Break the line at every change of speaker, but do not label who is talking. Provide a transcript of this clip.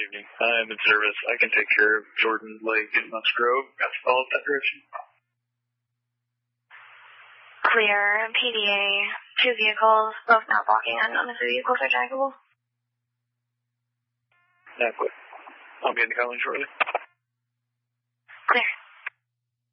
evening. I'm in service. I can take care of Jordan Lake and Musgrove. Got to follow up that direction.
Clear. PDA. 2 vehicles, both not blocking in. None of the vehicles are drivable.
Not quick. I'll be in the calling shortly.